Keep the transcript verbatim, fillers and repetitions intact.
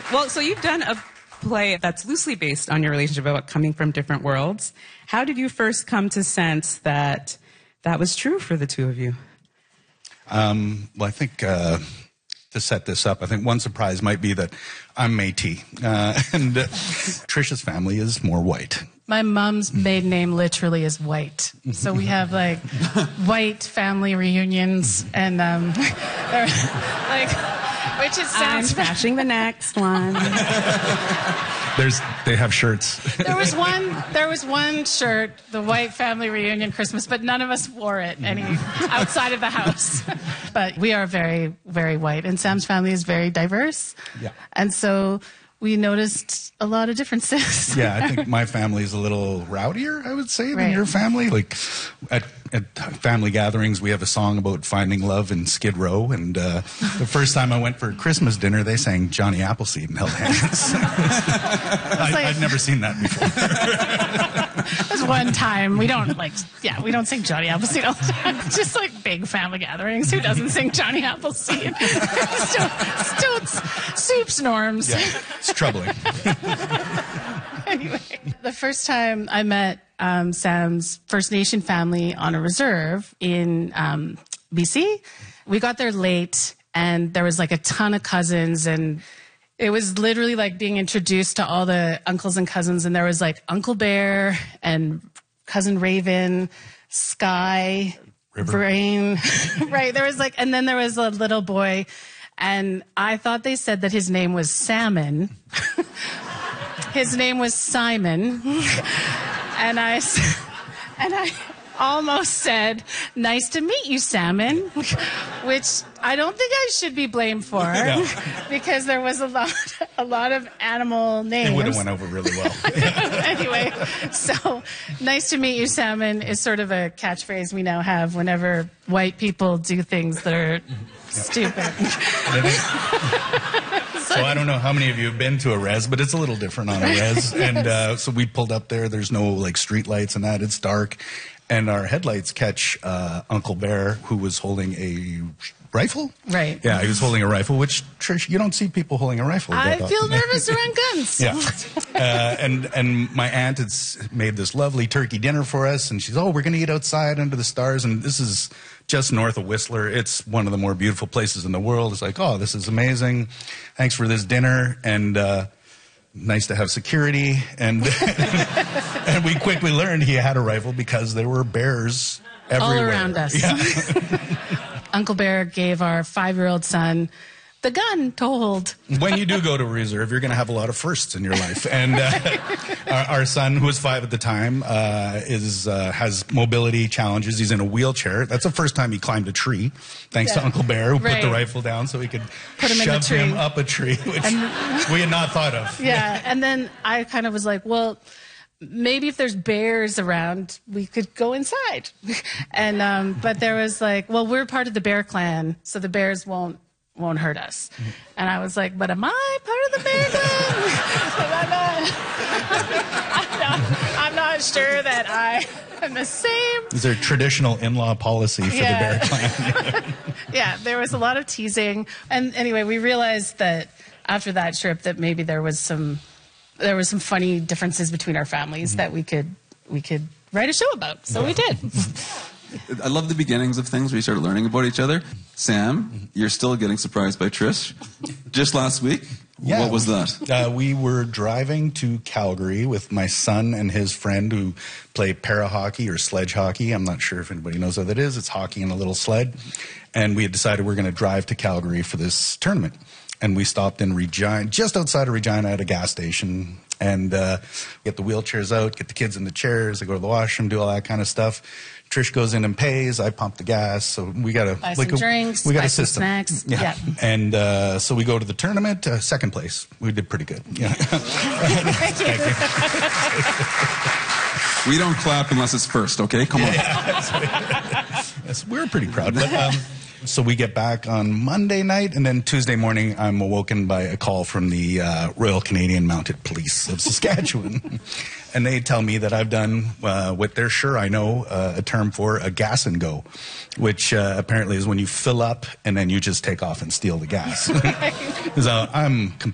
Well, so you've done a play that's loosely based on your relationship about coming from different worlds. How did you first come to sense that that was true for the two of you? Um, well, I think uh, to set this up, I think one surprise might be that I'm Métis, uh, and uh, Trisha's family is more white. My mom's maiden name literally is White. So we have like white family reunions and um they're, like which is sounds I'm smashing the next one. There's they have shirts. There was one there was one shirt, the white family reunion Christmas, but none of us wore it any outside of the house. But we are very, very white, and Sam's family is very diverse. Yeah. And so we noticed a lot of differences. Yeah, I think my family is a little rowdier, I would say, than Right. your family. Like, at, at family gatherings, we have a song about finding love in Skid Row, and uh, the first time I went for Christmas dinner, they sang Johnny Appleseed and held hands. I, like- I'd never seen that before. There's one time we don't like, yeah, we don't sing Johnny Appleseed all the time. Just like big family gatherings. Who doesn't sing Johnny Appleseed? still, still, soups norms. Yeah, it's troubling. Anyway, the first time I met um, Sam's First Nation family on a reserve in um, B C, we got there late, and there was like a ton of cousins, and it was literally like being introduced to all the uncles and cousins, and there was like Uncle Bear and Cousin Raven, Sky, River. Brain, right? There was like, and then there was a little boy, and I thought they said that his name was Salmon. His name was Simon, and I, s- and I almost said, "Nice to meet you, Salmon," which I don't think I should be blamed for, Yeah. because there was a lot, a lot of animal names. It would have went over really well. Anyway, so "Nice to meet you, Salmon" is sort of a catchphrase we now have whenever white people do things that are stupid. So I don't know how many of you have been to a res, but it's a little different on a res. And uh, so we pulled up there. There's no like street lights and that. It's dark. And our headlights catch uh, Uncle Bear, who was holding a rifle. Right. Yeah, he was holding a rifle, which, Trish, you don't see people holding a rifle. I that feel often. nervous around guns. Yeah. Uh, and, and my aunt had s- made this lovely turkey dinner for us. And she's, oh, we're going to eat outside under the stars. And this is just north of Whistler. It's one of the more beautiful places in the world. It's like, oh, this is amazing. Thanks for this dinner. And uh, nice to have security. And and we quickly learned he had a rifle because there were bears everywhere. All around us. Yeah. Uncle Bear gave our five-year-old son the gun to hold. When you do go to a reserve, you're going to have a lot of firsts in your life. And uh, our, our son, who was five at the time, uh, is uh, has mobility challenges. He's in a wheelchair. That's the first time he climbed a tree, thanks Yeah. to Uncle Bear, who Right. put the rifle down so he could Put him in shove the tree. him up a tree, which we had not thought of. Yeah, and then I kind of was like, well, maybe if there's bears around, we could go inside. And um, but there was like, well, we're part of the Bear Clan, so the bears won't won't hurt us. And I was like, but am I part of the Bear Clan? I'm, not, I'm, not, I'm not sure that I am the same. Is there traditional in-law policy for Yeah. the Bear Clan? Yeah, there was a lot of teasing. And anyway, we realized that after that trip that maybe there was some there was some funny differences between our families Mm-hmm. that we could we could write a show about. So we did. I love the beginnings of things where you start learning about each other. Sam, you're still getting surprised by Trish. Just last week, Yeah. what was that? Uh, we were driving to Calgary with my son and his friend who play para hockey or sledge hockey. I'm not sure if anybody knows what that is. It's hockey in a little sled. And we had decided we we're going to drive to Calgary for this tournament. And we stopped in Regina, just outside of Regina at a gas station. And uh, get the wheelchairs out, get the kids in the chairs, they go to the washroom, do all that kind of stuff. Trish goes in and pays. I pump the gas. So we got a Buy like some a, drinks, we got buy a some system. snacks. Yeah. Yeah. And uh, so we go to the tournament, uh, second place. We did pretty good. Yeah. We don't clap unless it's first, okay? Come on. Yes, we're pretty proud. But, um, so we get back on Monday night, and then Tuesday morning, I'm awoken by a call from the uh, Royal Canadian Mounted Police of Saskatchewan. And they tell me that I've done uh, what they're sure I know uh, a term for, a gas and go, which uh, apparently is when you fill up and then you just take off and steal the gas. So I'm